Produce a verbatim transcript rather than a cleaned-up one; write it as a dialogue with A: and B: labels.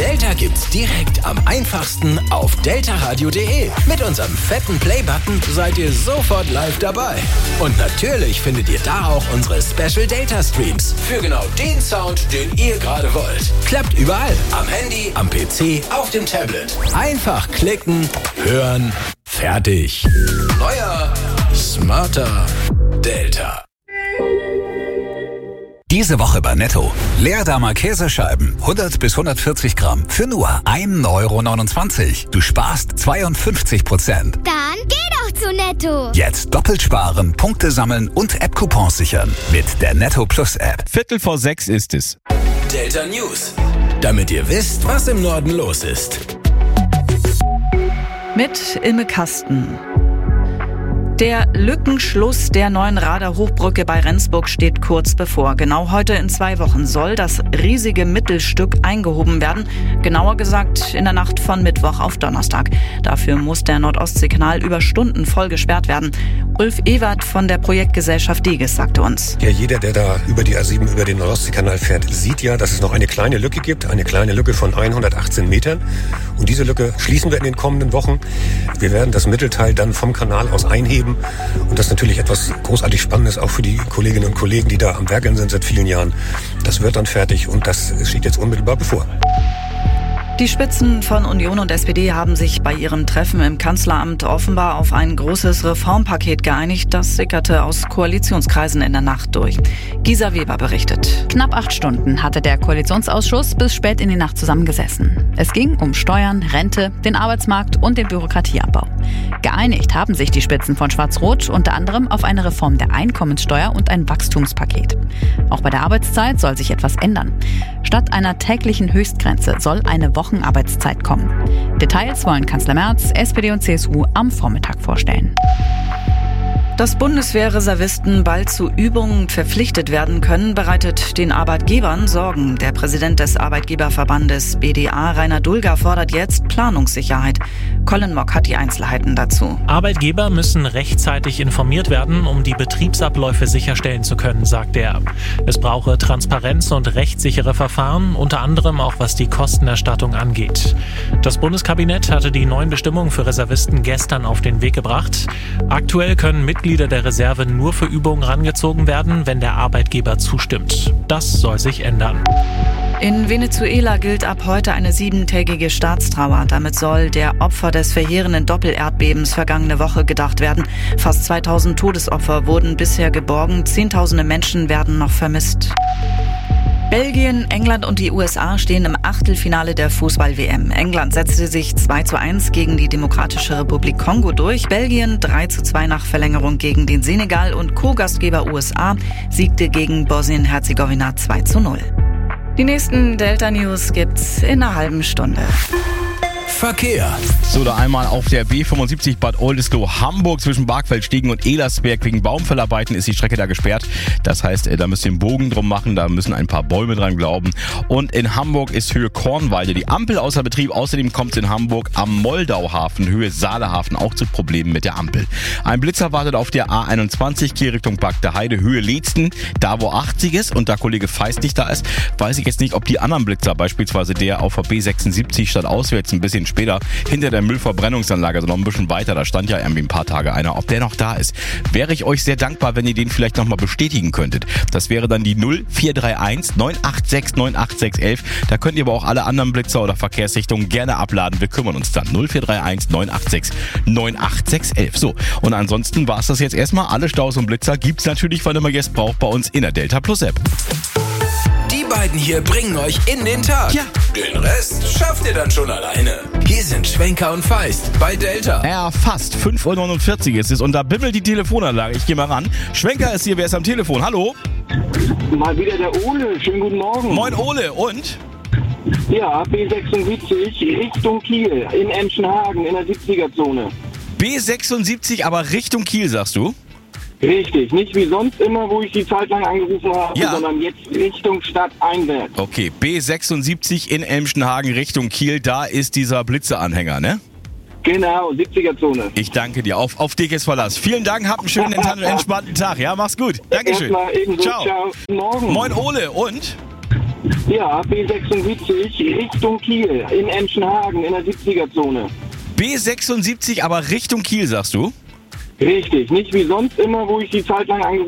A: Delta gibt's direkt am einfachsten auf deltaradio punkt de. Mit unserem fetten Play-Button seid ihr sofort live dabei. Und natürlich findet ihr da auch unsere Special Delta Streams für genau den Sound, den ihr gerade wollt. Klappt überall. Am Handy, am P C, auf dem Tablet. Einfach klicken, hören, fertig. Neuer, smarter Delta.
B: Diese Woche bei Netto. Leerdammer Käsescheiben, hundert bis hundertvierzig Gramm, für nur ein Euro neunundzwanzig. Du sparst zweiundfünfzig Prozent.
C: Dann geh doch zu Netto.
B: Jetzt doppelt sparen, Punkte sammeln und App-Coupons sichern. Mit der Netto Plus App.
D: Viertel vor sechs ist es.
A: Delta News. Damit ihr wisst, was im Norden los ist.
E: Mit Ilme Kasten. Der Lückenschluss der neuen Rader-Hochbrücke bei Rendsburg steht kurz bevor. Genau heute in zwei Wochen soll das riesige Mittelstück eingehoben werden. Genauer gesagt in der Nacht von Mittwoch auf Donnerstag. Dafür muss der Nordostseekanal über Stunden voll gesperrt werden. Ulf Ewert von der Projektgesellschaft Digis sagte uns.
F: Ja, jeder, der da über die A sieben, über den Nordostseekanal fährt, sieht ja, dass es noch eine kleine Lücke gibt. Eine kleine Lücke von hundertachtzehn Metern. Und diese Lücke schließen wir in den kommenden Wochen. Wir werden das Mittelteil dann vom Kanal aus einheben. Und das ist natürlich etwas großartig Spannendes, auch für die Kolleginnen und Kollegen, die da am Werkeln sind seit vielen Jahren. Das wird dann fertig und das steht jetzt unmittelbar bevor.
E: Die Spitzen von Union und S P D haben sich bei ihrem Treffen im Kanzleramt offenbar auf ein großes Reformpaket geeinigt. Das sickerte aus Koalitionskreisen in der Nacht durch. Gisa Weber berichtet.
G: Knapp acht Stunden hatte der Koalitionsausschuss bis spät in die Nacht zusammengesessen. Es ging um Steuern, Rente, den Arbeitsmarkt und den Bürokratieabbau. Geeinigt haben sich die Spitzen von Schwarz-Rot unter anderem auf eine Reform der Einkommenssteuer und ein Wachstumspaket. Auch bei der Arbeitszeit soll sich etwas ändern. Statt einer täglichen Höchstgrenze soll eine Wochenarbeitszeit kommen. Details wollen Kanzler Merz, S P D und C S U am Vormittag vorstellen.
E: Dass Bundeswehrreservisten bald zu Übungen verpflichtet werden können, bereitet den Arbeitgebern Sorgen. Der Präsident des Arbeitgeberverbandes B D A, Rainer Dulger, fordert jetzt Planungssicherheit. Colin Mock hat die Einzelheiten dazu.
H: Arbeitgeber müssen rechtzeitig informiert werden, um die Betriebsabläufe sicherstellen zu können, sagt er. Es brauche Transparenz und rechtssichere Verfahren, unter anderem auch was die Kostenerstattung angeht. Das Bundeskabinett hatte die neuen Bestimmungen für Reservisten gestern auf den Weg gebracht. Aktuell können Mitglieder der Reserve nur für Übungen rangezogen werden, wenn der Arbeitgeber zustimmt. Das soll sich ändern.
E: In Venezuela gilt ab heute eine siebentägige Staatstrauer. Damit soll der Opfer des verheerenden Doppelerdbebens vergangene Woche gedacht werden. Fast zweitausend Todesopfer wurden bisher geborgen. Zehntausende Menschen werden noch vermisst. Belgien, England und die U S A stehen im Achtelfinale der Fußball-W M. England setzte sich zwei zu eins gegen die Demokratische Republik Kongo durch. Belgien drei zu zwei nach Verlängerung gegen den Senegal und Co-Gastgeber U S A siegte gegen Bosnien-Herzegowina zwei zu null. Die nächsten Delta-News gibt's in einer halben Stunde.
A: Verkehr.
D: So, da einmal auf der B fünfundsiebzig Bad Oldesloe Hamburg zwischen Barkfeldstegen und Elersberg. Wegen Baumfellarbeiten ist die Strecke da gesperrt. Das heißt, da müsst ihr einen Bogen drum machen, da müssen ein paar Bäume dran glauben. Und in Hamburg ist Höhe Kornwalde die Ampel außer Betrieb. Außerdem kommt es in Hamburg am Moldauhafen, Höhe Saalehafen, auch zu Problemen mit der Ampel. Ein Blitzer wartet auf der A einundzwanzig, Richtung Bagda Heide, Höhe Leetzen, da wo achtzig ist und da Kollege Feist nicht da ist, weiß ich jetzt nicht, ob die anderen Blitzer, beispielsweise der auf der B sechsundsiebzig statt auswärts ein bisschen später hinter der Müllverbrennungsanlage, also noch ein bisschen weiter, da stand ja irgendwie ein paar Tage einer, ob der noch da ist. Wäre ich euch sehr dankbar, wenn ihr den vielleicht nochmal bestätigen könntet. Das wäre dann die null vier drei eins neun acht sechs neun acht sechs eins eins. Da könnt ihr aber auch alle anderen Blitzer oder Verkehrsrichtungen gerne abladen. Wir kümmern uns dann. null vier drei eins neun acht sechs neun acht sechs eins eins. So, und ansonsten war es das jetzt erstmal. Alle Staus und Blitzer gibt's natürlich, wann immer ihr es braucht, bei uns in der Delta Plus App.
A: Die beiden hier bringen euch in den Tag.
D: Ja.
A: Den Rest schafft ihr dann schon alleine. Hier sind Schwenker und Feist bei Delta.
D: Ja, fast. fünf Uhr neunundvierzig ist es und da bimmelt die Telefonanlage. Ich gehe mal ran. Schwenker ist hier, wer ist am Telefon? Hallo?
I: Mal wieder der Ole. Schönen guten Morgen.
D: Moin Ole, und?
I: Ja, B sechsundsiebzig Richtung Kiel in Emschenhagen in der siebziger-Zone.
D: B sechsundsiebzig, aber Richtung Kiel, sagst du?
I: Richtig, nicht wie sonst immer, wo ich die Zeit lang angerufen habe,
D: ja,
I: sondern jetzt Richtung Stadt einwärts.
D: Okay, B sechsundsiebzig in Emschenhagen Richtung Kiel, da ist dieser Blitzeranhänger, ne?
I: Genau, siebziger-Zone.
D: Ich danke dir, auf, auf dich ist Verlass. Vielen Dank, habt einen schönen, entspannten Tag, ja? Mach's gut. Dankeschön.
I: Ebenso.
D: Ciao.
I: Ciao. Morgen.
D: Moin Ole, und?
I: Ja, B sechsundsiebzig Richtung Kiel in Emschenhagen in der siebziger-Zone.
D: B sechsundsiebzig, aber Richtung Kiel, sagst du?
I: Richtig, nicht wie sonst immer, wo ich die Zeit lang angerufen